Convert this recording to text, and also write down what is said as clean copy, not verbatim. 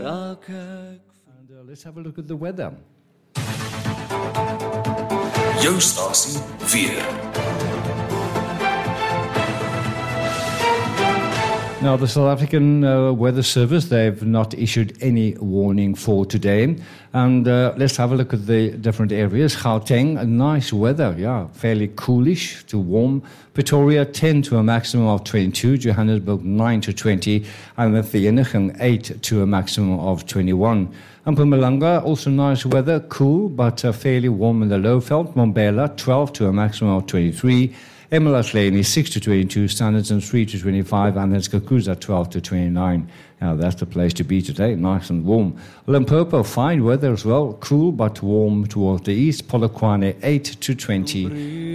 And let's have a look at the weather. Jou stasie weer. Now, the South African Weather Service, they've not issued any warning for today. And let's have a look at the different areas. Gauteng, nice weather, yeah, fairly coolish to warm. Pretoria, 10 to a maximum of 22. Johannesburg, 9 to 20. And then Vereeniging, 8 to a maximum of 21. And Mpumalanga, also nice weather, cool, but fairly warm in the Lowveld. Mbombela, 12 to a maximum of 23. eMalahleni 6 to 22, Standerton 3 to 25, and then Skakuza 12 to 29. Now that's the place to be today, nice and warm. Limpopo, fine weather as well, cool but warm towards the east. Polokwane 8 to 20.